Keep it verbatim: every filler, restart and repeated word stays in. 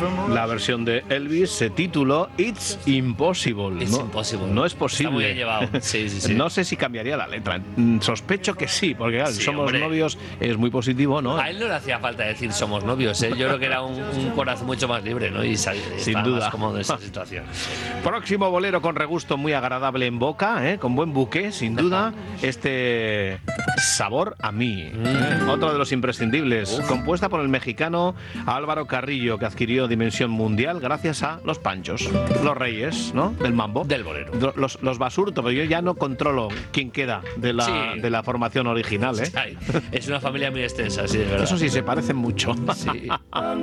La versión de Elvis se tituló It's Impossible. It's no, impossible. No es posible. Está muy bien llevado. Sí, sí, sí. No sé si cambiaría la letra. Mm, Sospecho que sí, porque claro, Sí, si somos hombre. novios es muy positivo, ¿no? A él no le hacía falta decir somos novios, ¿eh? Yo creo que era un, un corazón mucho más libre, ¿no? Y sal, Sin estaba duda. más cómodo en esa situación. Próximo bolero con regusto muy agradable en boca, ¿eh? Con buen buque, sin duda. Este Sabor a mí, ¿eh? Otro de los imprescindibles. Uf. Compuesta por el mexicano Álvaro Carrillo, que adquirió dimensión mundial gracias a Los Panchos, los reyes, ¿no? Del mambo. Del bolero. Los, los Basurto, pero yo ya no controlo quién queda de la, Sí. de la formación original, ¿eh? Ay, es una familia muy extensa, sí, de verdad. Eso sí, se parecen mucho. Sí.